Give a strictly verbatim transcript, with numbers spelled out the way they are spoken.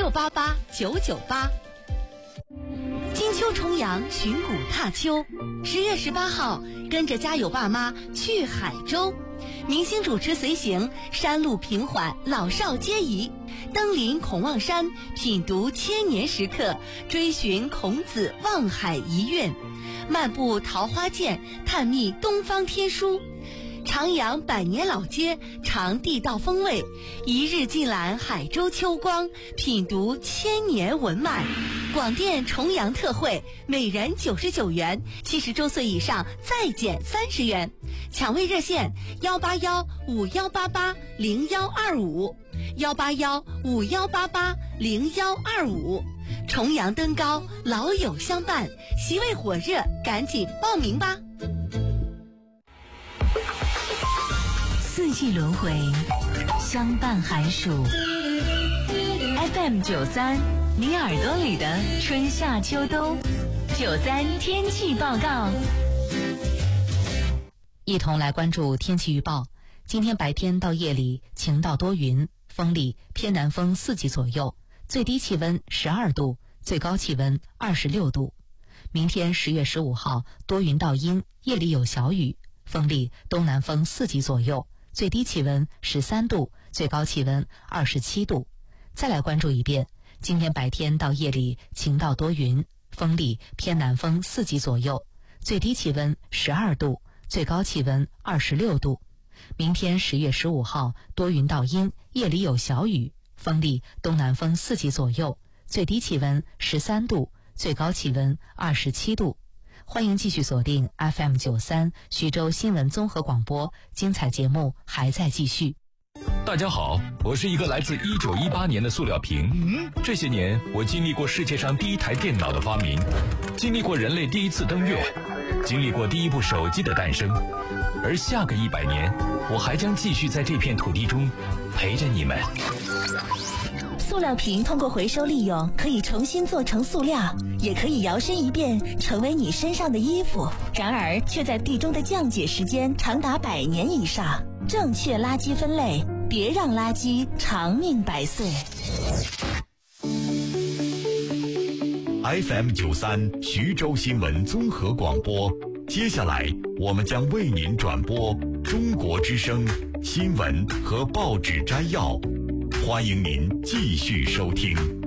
六八八九九八。金秋重阳，寻古踏秋。十月十八号，跟着家有爸妈去海州，明星主持随行，山路平缓，老少皆宜。登临孔望山，品读千年石刻，追寻孔子望海遗韵，漫步桃花涧，探秘东方天书。徜徉百年老街，尝地道风味，一日尽览海州秋光，品读千年文脉。广电重阳特惠，每人九十九元，七十周岁以上再减三十元。抢位热线：幺八幺五幺八八零幺二五，幺八幺五幺八八零幺二五。重阳登高，老友相伴，席位火热，赶紧报名吧！ 四季轮回，相伴寒暑。F M 九三，你耳朵里的春夏秋冬。九三天气报告， 一同来关注天气预报。今天白天到夜里晴到多云，风力偏南风四级左右，最低气温十二度，最高气温二十六度。明天十月十五号多云到阴，夜里有小雨，风力东南风四级左右，最低气温十三度，最高气温二十七度。再来关注一遍，今天白天到夜里晴到多云，风力偏南风四级左右，最低气温十二度，最高气温二十六度。明天十月十五号多云到阴，夜里有小雨，风力东南风四级左右，最低气温十三度，最高气温二十七度。欢迎继续锁定 F M 九三 徐州新闻综合广播，精彩节目还在继续。 大家好，我是一个来自一九一八年的塑料瓶。嗯，这些年我经历过世界上第一台电脑的发明，经历过人类第一次登月，经历过第一部手机的诞生，而下个一百年，我还将继续在这片土地中陪着你们。 塑料瓶通过回收利用，可以重新做成塑料，也可以摇身一变成为你身上的衣服，然而却在地中的降解时间长达百年以上。正确垃圾分类，别让垃圾长命百岁。 F M 九三 徐州新闻综合广播，接下来我们将为您转播中国之声新闻和报纸摘要，欢迎您继续收听。